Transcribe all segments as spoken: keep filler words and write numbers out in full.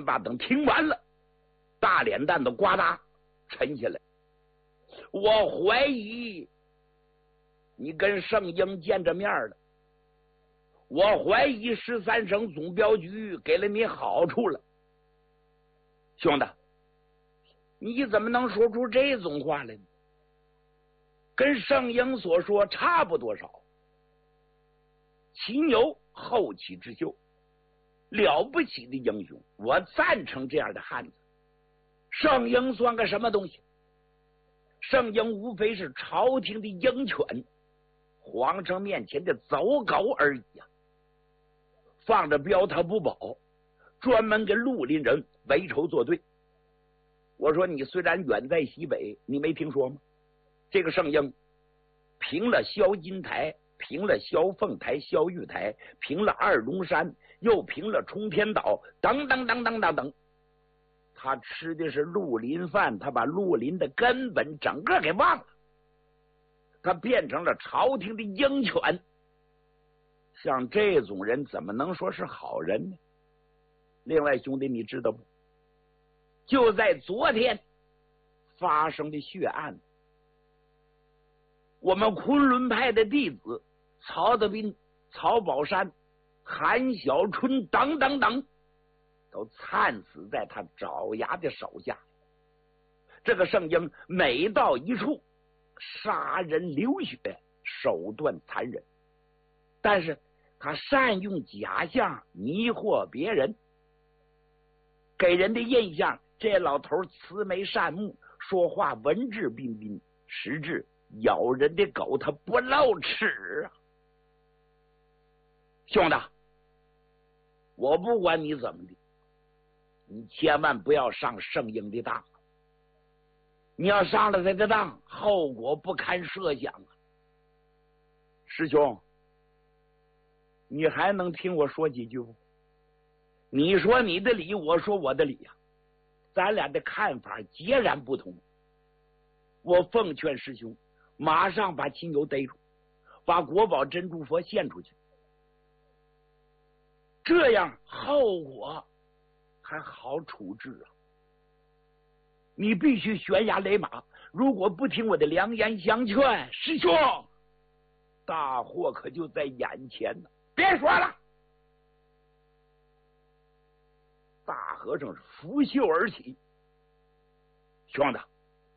把灯听完了，大脸蛋子呱嗒沉下来。我怀疑你跟圣婴见着面了，我怀疑十三省总镖局给了你好处了。兄弟，你怎么能说出这种话来呢？跟圣婴所说差不多少。秦有后起之秀，了不起的英雄，我赞成这样的汉子。圣婴算个什么东西？圣婴无非是朝廷的鹰犬，皇上面前的走狗而已呀、啊。放着镖他不保，专门给绿林人为仇作对。我说你虽然远在西北，你没听说吗？这个圣婴平了萧金台，平了萧凤台、萧玉台，平了二龙山，又平了冲天岛，等等等等等等。他吃的是绿林饭，他把绿林的根本整个给忘了，他变成了朝廷的鹰犬。像这种人怎么能说是好人呢？另外兄弟，你知道不？就在昨天发生的血案，我们昆仑派的弟子曹德斌、曹宝山、韩小春等等等都惨死在他爪牙的手下。这个圣婴每到一处杀人流血，手段残忍，但是他善用假象迷惑别人，给人的印象这老头慈眉善目，说话文质彬彬，实质咬人的狗他不露齿啊。兄弟，我不管你怎么的，你千万不要上圣婴的当，你要上了他的当，后果不堪设想啊。师兄，你还能听我说几句不？你说你的理，我说我的理呀、啊，咱俩的看法截然不同。我奉劝师兄马上把秦友逮住，把国宝珍珠佛献出去，这样后果还好处置啊。你必须悬崖勒马，如果不听我的良言相劝，师兄，大祸可就在眼前呢。别说了。大和尚是拂袖而起，兄弟，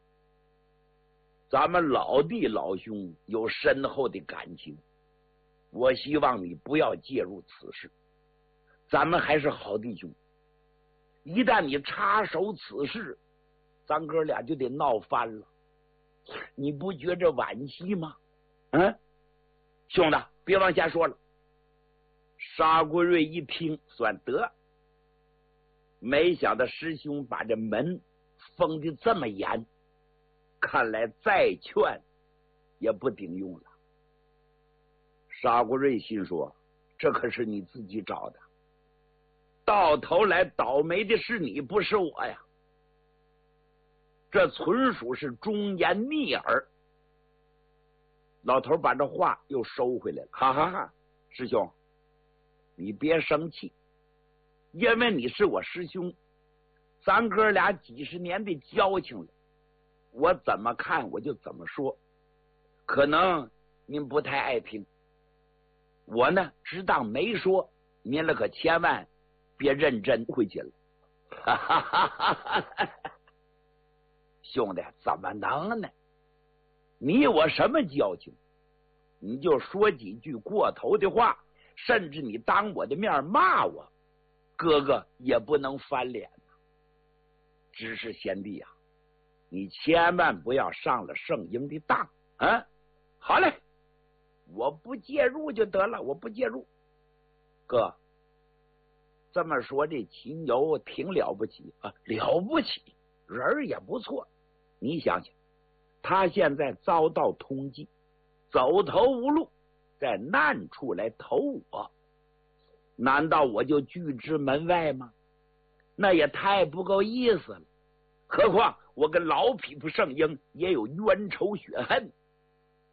咱们老弟老兄有深厚的感情，我希望你不要介入此事，咱们还是好弟兄。一旦你插手此事，咱哥俩就得闹翻了，你不觉着惋惜吗？嗯，兄弟，别往下说了。沙国瑞一听，算得，没想到师兄把这门封得这么严，看来再劝也不顶用了。沙国瑞心说，这可是你自己找的，到头来倒霉的是你，不是我呀。这纯属是忠言逆耳。老头把这话又收回来了，哈哈哈！师兄，你别生气，因为你是我师兄，咱哥俩几十年的交情了，我怎么看我就怎么说，可能您不太爱听，我呢只当没说，您了可千万别认真回去了。哈哈哈哈哈！兄弟，怎么能呢？你我什么交情？你就说几句过头的话，甚至你当我的面骂我，哥哥也不能翻脸。只是贤弟啊，你千万不要上了圣婴的当啊！好嘞，我不介入就得了，我不介入。哥，这么说这秦游挺了不起啊，了不起，人儿也不错。你想想，他现在遭到通缉，走投无路，在难处来投我，难道我就拒之门外吗？那也太不够意思了。何况我跟老匹夫圣婴也有冤仇血恨，